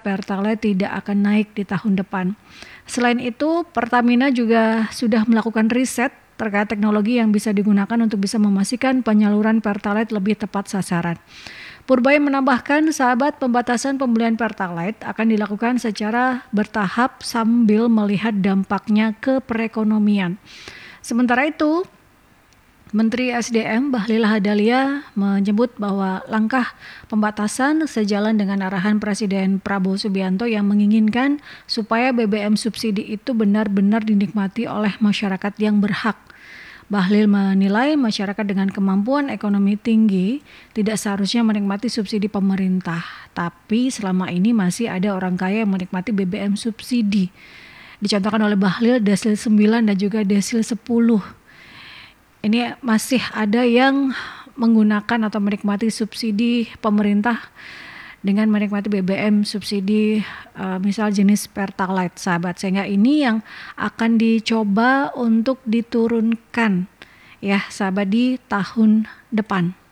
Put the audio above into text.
Pertalite tidak akan naik di tahun depan. Selain itu, Pertamina juga sudah melakukan riset terkait teknologi yang bisa digunakan untuk bisa memastikan penyaluran Pertalite lebih tepat sasaran. Purbaya menambahkan, sahabat, pembatasan pembelian Pertalite akan dilakukan secara bertahap sambil melihat dampaknya ke perekonomian. Sementara itu, Menteri SDM Bahlil Lahadalia menyebut bahwa langkah pembatasan sejalan dengan arahan Presiden Prabowo Subianto yang menginginkan supaya BBM subsidi itu benar-benar dinikmati oleh masyarakat yang berhak. Bahlil menilai masyarakat dengan kemampuan ekonomi tinggi tidak seharusnya menikmati subsidi pemerintah, tapi selama ini masih ada orang kaya yang menikmati BBM subsidi. Dicontohkan oleh Bahlil desil 9 dan juga desil 10. Ini masih ada yang menggunakan atau menikmati subsidi pemerintah dengan menikmati BBM subsidi misal jenis Pertalite, sahabat. Sehingga ini yang akan dicoba untuk diturunkan ya sahabat di tahun depan.